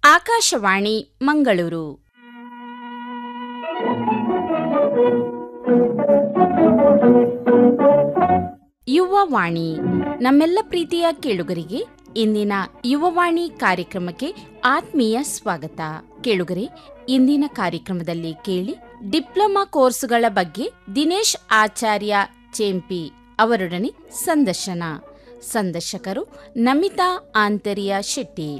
ಆಕಾಶವಾಣಿ ಮಂಗಳೂರು. ಯುವವಾಣಿ. ನಮ್ಮೆಲ್ಲ ಪ್ರೀತಿಯ ಕೇಳುಗರಿಗೆ ಇಂದಿನ ಯುವವಾಣಿ ಕಾರ್ಯಕ್ರಮಕ್ಕೆ ಆತ್ಮೀಯ ಸ್ವಾಗತ. ಕೇಳುಗರೆ, ಇಂದಿನ ಕಾರ್ಯಕ್ರಮದಲ್ಲಿ ಕೇಳಿ ಡಿಪ್ಲೊಮಾ ಕೋರ್ಸುಗಳ ಬಗ್ಗೆ ದಿನೇಶ್ ಆಚಾರ್ಯ ಚೆಂಪಿ ಅವರೊಡನೆ ಸಂದರ್ಶನ. ಸಂದರ್ಶಕರು ನಮಿತಾ ಆಂತರ್ಯ ಶೆಟ್ಟಿ.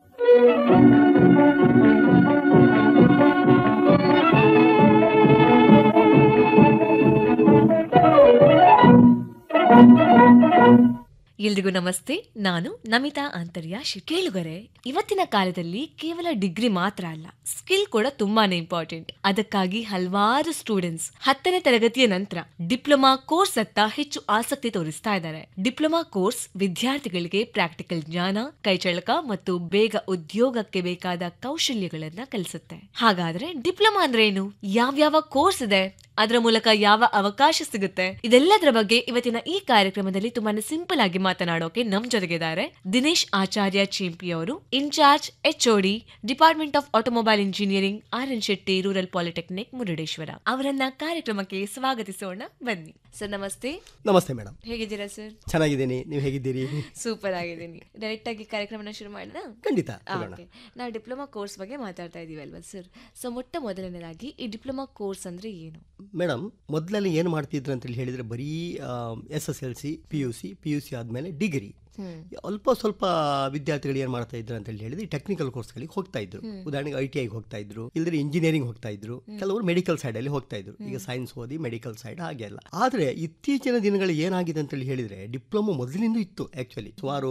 ಎಲ್ರಿಗೂ ನಮಸ್ತೆ. ನಾನು ನಮಿತಾ ಆಂತರ್ಯ ಶೆಟ್ಟಿ. ಕೇಳುಗರೆ, ಇವತ್ತಿನ ಕಾಲದಲ್ಲಿ ಕೇವಲ ಡಿಗ್ರಿ ಮಾತ್ರ ಅಲ್ಲ, ಸ್ಕಿಲ್ ಕೂಡ ತುಂಬಾನೇ ಇಂಪಾರ್ಟೆಂಟ್. ಅದಕ್ಕಾಗಿ ಹಲವಾರು ಸ್ಟೂಡೆಂಟ್ಸ್ 10ನೇ ತರಗತಿಯ ನಂತರ ಡಿಪ್ಲೊಮಾ ಕೋರ್ಸ್ ಅತ್ತ ಹೆಚ್ಚು ಆಸಕ್ತಿ ತೋರಿಸ್ತಾ ಇದ್ದಾರೆ. ಡಿಪ್ಲೊಮಾ ಕೋರ್ಸ್ ವಿದ್ಯಾರ್ಥಿಗಳಿಗೆ ಪ್ರಾಕ್ಟಿಕಲ್ ಜ್ಞಾನ, ಕೈಚಳಕ ಮತ್ತು ಬೇಗ ಉದ್ಯೋಗಕ್ಕೆ ಬೇಕಾದ ಕೌಶಲ್ಯಗಳನ್ನ ಕಲಿಸುತ್ತೆ. ಹಾಗಾದ್ರೆ ಡಿಪ್ಲೊಮಾ ಅಂದ್ರೆ ಏನು? ಯಾವ್ಯಾವ ಕೋರ್ಸ್ ಇದೆ? ಅದರ ಮೂಲಕ ಯಾವ ಅವಕಾಶ ಸಿಗುತ್ತೆ? ಇದೆಲ್ಲದರ ಬಗ್ಗೆ ಇವತ್ತಿನ ಈ ಕಾರ್ಯಕ್ರಮದಲ್ಲಿ ತುಂಬಾನೇ ಸಿಂಪಲ್ ಆಗಿ ಮಾತನಾಡೋಕೆ ನಮ್ ಜೊತೆಗಿದ್ದಾರೆ ದಿನೇಶ್ ಆಚಾರ್ಯ ಚೆಂಪಿ ಅವರು, incharge HOD department of automobile engineering, RN Shetty rural polytechnic, Murudeshwar. ಅವರನ್ನ ಕಾರ್ಯಕ್ರಮಕ್ಕೆ ಸ್ವಾಗತಿಸೋಣ. ಬನ್ನಿ ಸರ್. ನಮಸ್ತೆ. ನಮಸ್ತೆ ಮೇಡಮ್. ಹೇಗಿದ್ದೀರಾ ಸರ್? ಚೆನ್ನಾಗಿದ್ದೀನಿ, ನೀವು ಹೇಗಿದ್ದೀರಿ? ಸೂಪರ್ ಆಗಿದ್ದೀನಿ. ಡೈರೆಕ್ಟ್ ಆಗಿ ಕಾರ್ಯಕ್ರಮನ ಶುರು ಮಾಡೋಣ? ಖಂಡಿತ. ನಾವು ಡಿಪ್ಲೊಮಾ ಕೋರ್ಸ್ ಬಗ್ಗೆ ಮಾತಾಡ್ತಾ ಇದೀವಿ ಅಲ್ವಾ ಸರ್? ಸೊ ಮೊಟ್ಟ ಮೊದಲನೇದಾಗಿ ಈ ಡಿಪ್ಲೊಮಾ ಕೋರ್ಸ್ ಅಂದ್ರೆ ಏನು? ಮೇಡಮ್, ಮೊದಲಲ್ಲಿ ಏನು ಮಾಡ್ತಿದ್ರು ಅಂತ ಹೇಳಿದ್ರೆ ಬರೀ SSLC, PUC ಆದ್ಮೇಲೆ ಡಿಗ್ರಿ. ಅಲ್ಪ ಸ್ವಲ್ಪ ವಿದ್ಯಾರ್ಥಿಗಳು ಏನ್ ಮಾಡ್ತಾ ಇದ್ರು ಅಂತ ಹೇಳಿದ್ರೆ ಟೆಕ್ನಿಕಲ್ ಕೋರ್ಸ್ಗಳಿಗೆ ಹೋಗ್ತಾ ಇದ್ರು. ಉದಾಹರಣೆಗೆ ITI ಹೋಗ್ತಾ ಇದ್ರು, ಇಲ್ಲದ್ರೆ ಇಂಜಿನಿಯರಿಂಗ್ ಹೋಗ್ತಾ ಇದ್ರು, ಕೆಲವರು ಮೆಡಿಕಲ್ ಸೈಡ್ ಅಲ್ಲಿ ಹೋಗ್ತಾ ಇದ್ರು. ಈಗ ಸೈನ್ಸ್ ಓದಿ ಮೆಡಿಕಲ್ ಸೈಡ್ ಹಾಗೆ ಅಲ್ಲ. ಆದ್ರೆ ಇತ್ತೀಚಿನ ದಿನಗಳು ಏನಾಗಿದೆ ಅಂತ ಹೇಳಿದ್ರೆ ಡಿಪ್ಲೊಮಾ ಮೊದಲಿನಿಂದ ಇತ್ತು. ಆಕ್ಚುಲಿ ಸುಮಾರು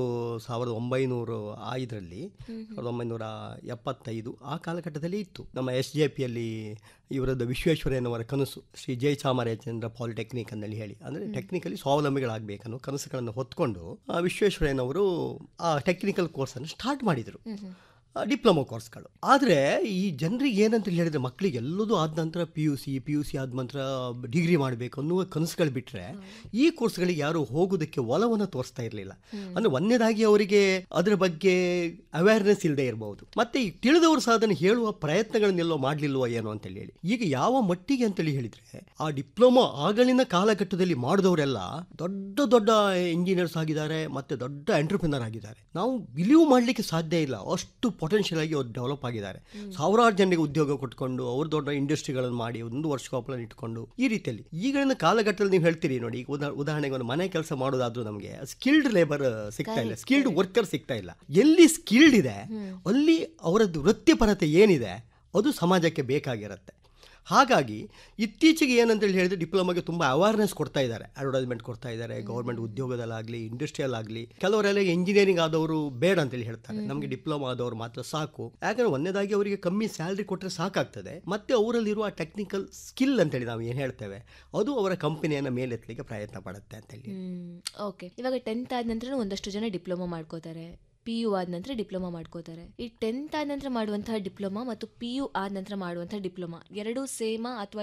1975 ಆ ಕಾಲಘಟ್ಟದಲ್ಲಿ ಇತ್ತು. ನಮ್ಮ SJP ಅಲ್ಲಿ ಇವರದ್ದು ವಿಶ್ವೇಶ್ವರಯ್ಯನವರ ಕನಸು, ಶ್ರೀ ಜಯಚಾಮರಾಜೇಂದ್ರ ಪಾಲಿಟೆಕ್ನಿಕ್ ಅಂದೇಳಿ ಹೇಳಿ, ಅಂದ್ರೆ ಟೆಕ್ನಿಕಲಿ ಸ್ವಾವಲಂಬಿಗಳಾಗಬೇಕನ್ನೋ ಕನಸುಗಳನ್ನು ಹೊತ್ಕೊಂಡು ವಿಶ್ವೇಶ್ವರಯ್ಯನವರು ಆ ಟೆಕ್ನಿಕಲ್ ಕೋರ್ಸ್ ಅನ್ನು ಸ್ಟಾರ್ಟ್ ಮಾಡಿದರು, ಡಿಪ್ಲೊಮಾ ಕೋರ್ಸ್ಗಳು. ಆದರೆ ಈ ಜನರಿಗೆ ಏನಂತ ಹೇಳಿದ್ರೆ ಮಕ್ಕಳಿಗೆ ಎಲ್ಲದೂ ಆದ ನಂತರ PUC ಆದ ನಂತರ ಡಿಗ್ರಿ ಮಾಡಬೇಕು ಅನ್ನುವ ಕನಸುಗಳು ಬಿಟ್ಟರೆ ಈ ಕೋರ್ಸ್ಗಳಿಗೆ ಯಾರು ಹೋಗೋದಕ್ಕೆ ಒಲವನ್ನು ತೋರಿಸ್ತಾ ಇರಲಿಲ್ಲ. ಅಂದರೆ ಒಂದನೇದಾಗಿ ಅವರಿಗೆ ಅದರ ಬಗ್ಗೆ ಅವೇರ್ನೆಸ್ ಇಲ್ಲದೆ ಇರಬಹುದು, ಮತ್ತೆ ಈ ತಿಳಿದವರು ಸಹ ಅದನ್ನು ಹೇಳುವ ಪ್ರಯತ್ನಗಳನ್ನೆಲ್ಲೋ ಮಾಡಲಿಲ್ವೋ ಏನೋ ಅಂತೇಳಿ ಹೇಳಿ. ಈಗ ಯಾವ ಮಟ್ಟಿಗೆ ಅಂತೇಳಿ ಹೇಳಿದ್ರೆ ಆ ಡಿಪ್ಲೊಮಾ ಆಗಲಿನ ಕಾಲಘಟ್ಟದಲ್ಲಿ ಮಾಡಿದವರೆಲ್ಲ ದೊಡ್ಡ ದೊಡ್ಡ ಇಂಜಿನಿಯರ್ಸ್ ಆಗಿದ್ದಾರೆ, ಮತ್ತೆ ದೊಡ್ಡ ಎಂಟರ್ಪ್ರಿನರ್ ಆಗಿದ್ದಾರೆ. ನಾವು ಬಿಲೀವ್ ಮಾಡಲಿಕ್ಕೆ ಸಾಧ್ಯ ಇಲ್ಲ, ಅಷ್ಟು ಪೊಟೆನ್ಷಿಯಲ್ ಆಗಿ ಅವ್ರು ಡೆವಲಪ್ ಆಗಿದ್ದಾರೆ. ಸಾವಿರಾರು ಜನರಿಗೆ ಉದ್ಯೋಗ ಕೊಟ್ಕೊಂಡು ಅವ್ರು ದೊಡ್ಡ ಇಂಡಸ್ಟ್ರಿಗಳನ್ನು ಮಾಡಿ ಒಂದು ವರ್ಷಕೋಪಗಳನ್ನು ಇಟ್ಕೊಂಡು ಈ ರೀತಿಯಲ್ಲಿ ಈಗಿನ ಕಾಲಘಟ್ಟದಲ್ಲಿ ನೀವು ಹೇಳ್ತೀರಿ ನೋಡಿ. ಉದಾಹರಣೆಗೆ ಒಂದು ಮನೆ ಕೆಲಸ ಮಾಡೋದಾದ್ರೂ ನಮಗೆ ಸ್ಕಿಲ್ಡ್ ಲೇಬರ್ ಸಿಗ್ತಾ ಇಲ್ಲ, ಸ್ಕಿಲ್ಡ್ ವರ್ಕರ್ ಸಿಗ್ತಾ ಇಲ್ಲ. ಎಲ್ಲಿ ಸ್ಕಿಲ್ಡ್ ಇದೆ ಅಲ್ಲಿ ಅವರದ್ದು ವೃತ್ತಿಪರತೆ ಏನಿದೆ ಅದು ಸಮಾಜಕ್ಕೆ ಬೇಕಾಗಿರುತ್ತೆ. ಹಾಗಾಗಿ ಇತ್ತೀಚೆಗೆ ಏನಂತೇಳಿ ಹೇಳಿದ್ರೆ ಡಿಪ್ಲೊಮಾಗೆ ತುಂಬ ಅವೇರ್ನೆಸ್ ಕೊಡ್ತಾ ಇದ್ದಾರೆ, ಅಡ್ವರ್ಟೈಸ್ಮೆಂಟ್ ಕೊಡ್ತಾ ಇದ್ದಾರೆ. ಗೌರ್ಮೆಂಟ್ ಉದ್ಯೋಗದಲ್ಲಾಗಲಿ ಇಂಡಸ್ಟ್ರಿಯಲ್ಲಾಗಲಿ ಕೆಲವರೆಲ್ಲ ಇಂಜಿನಿಯರಿಂಗ್ ಆದವರು ಬೇಡ ಅಂತೇಳಿ ಹೇಳ್ತಾರೆ, ನಮಗೆ ಡಿಪ್ಲೊಮಾ ಆದವರು ಮಾತ್ರ ಸಾಕು. ಯಾಕಂದ್ರೆ ಒಂದೇದಾಗಿ ಅವರಿಗೆ ಕಮ್ಮಿ ಸ್ಯಾಲ್ರಿ ಕೊಟ್ಟರೆ ಸಾಕಾಗ್ತದೆ, ಮತ್ತೆ ಅವರಲ್ಲಿರುವ ಟೆಕ್ನಿಕಲ್ ಸ್ಕಿಲ್ ಅಂತೇಳಿ ನಾವು ಏನು ಹೇಳ್ತೇವೆ ಅದು ಅವರ ಕಂಪನಿಯನ್ನು ಮೇಲೆತ್ತಲಿಕ್ಕೆ ಪ್ರಯತ್ನ ಪಡುತ್ತೆ ಅಂತೇಳಿ. ಓಕೆ, ಇವಾಗ 10th ಆದ ನಂತರ ಒಂದಷ್ಟು ಜನ ಡಿಪ್ಲೊಮಾ ಮಾಡ್ಕೋತಾರೆ, PU ಆದ ನಂತರ ಡಿಪ್ಲೊಮಾ ಮಾಡ್ಕೋತಾರೆ. ಈ 10th ಆದ ನಂತರ ಮಾಡುವಂತಹ ಡಿಪ್ಲೊಮಾ ಮತ್ತು PU ಆದ ನಂತರ ಮಾಡುವಂತಹ ಡಿಪ್ಲೊಮಾ ಎರಡೂ ಸೇಮಾ ಅಥವಾ